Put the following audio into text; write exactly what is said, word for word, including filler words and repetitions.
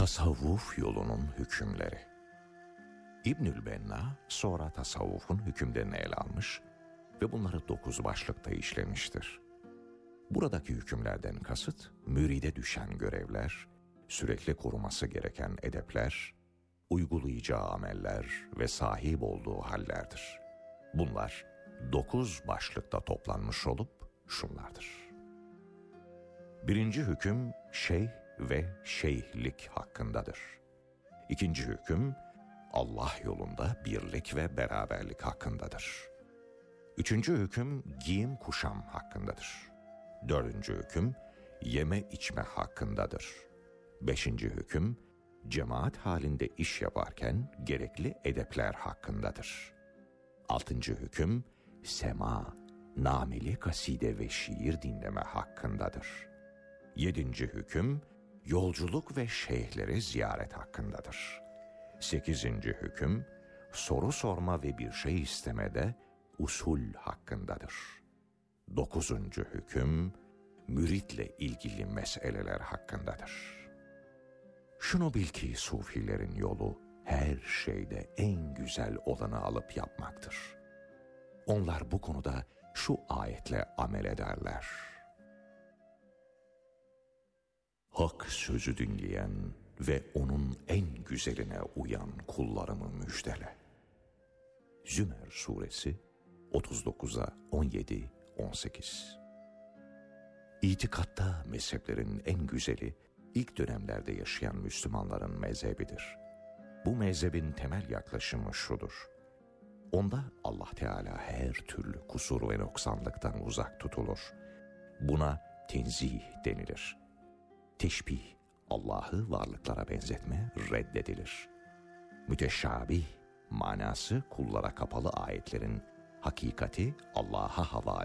Tasavvuf yolunun hükümleri. İbnül Benna sonra tasavvufun hükümlerini ele almış ve bunları dokuz başlıkta işlemiştir. Buradaki hükümlerden kasıt, müride düşen görevler, sürekli koruması gereken edepler, uygulayacağı ameller ve sahip olduğu hallerdir. Bunlar dokuz başlıkta toplanmış olup şunlardır. Birinci hüküm şeyh ve şeyhlik hakkındadır. İkinci hüküm Allah yolunda birlik ve beraberlik hakkındadır. Üçüncü hüküm giyim kuşam hakkındadır. Dördüncü hüküm yeme içme hakkındadır. Beşinci hüküm cemaat halinde iş yaparken gerekli edepler hakkındadır. Altıncı hüküm sema, nameli kaside ve şiir dinleme hakkındadır. Yedinci hüküm yolculuk ve şeyhleri ziyaret hakkındadır. Sekizinci hüküm soru sorma ve bir şey istemede usul hakkındadır. Dokuzuncu hüküm müritle ilgili meseleler hakkındadır. Şunu bil ki sufilerin yolu her şeyde en güzel olanı alıp yapmaktır. Onlar bu konuda şu ayetle amel ederler. Hak sözü dinleyen ve onun en güzeline uyan kullarımı müjdele. Zümer suresi otuz dokuza on yedi on sekiz. İtikatta mezheplerin en güzeli ilk dönemlerde yaşayan Müslümanların mezhebidir. Bu mezhebin temel yaklaşımı şudur. Onda Allah Teala her türlü kusur ve noksanlıktan uzak tutulur. Buna tenzih denilir. Teşbih, Allah'ı varlıklara benzetme reddedilir. Müteşabih manası kullara kapalı ayetlerin hakikati Allah'a havale